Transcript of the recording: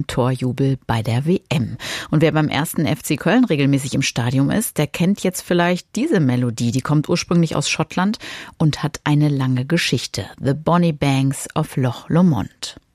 Torjubel bei der WM. Und wer beim 1. FC Köln regelmäßig im Stadion ist, der kennt jetzt vielleicht diese Melodie. Die kommt ursprünglich aus Schottland und hat eine lange Geschichte. The Bonnie Banks of Loch Lomond.